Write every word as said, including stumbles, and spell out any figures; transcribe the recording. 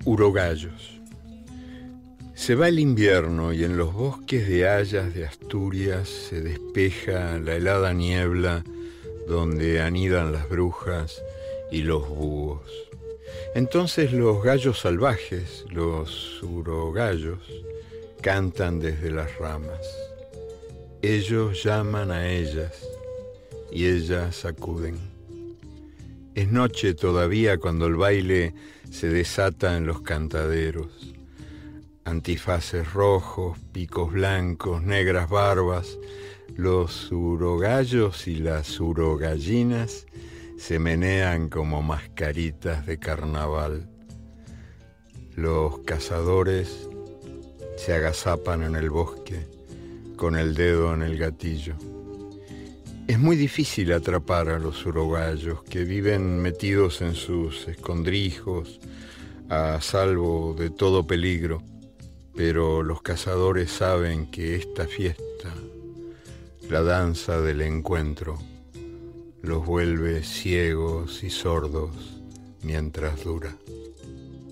Urogallos. Se va el invierno y en los bosques de hayas de Asturias se despeja la helada niebla donde anidan las brujas y los búhos. Entonces los gallos salvajes, los urogallos, cantan desde las ramas. Ellos llaman a ellas y ellas acuden. Es noche todavía cuando el baile se desata en los cantaderos. Antifaces rojos, picos blancos, negras barbas, los urogallos y las urogallinas se menean como mascaritas de carnaval. Los cazadores se agazapan en el bosque con el dedo en el gatillo. Es muy difícil atrapar a los urogallos que viven metidos en sus escondrijos a salvo de todo peligro, pero los cazadores saben que esta fiesta, la danza del encuentro, los vuelve ciegos y sordos mientras dura.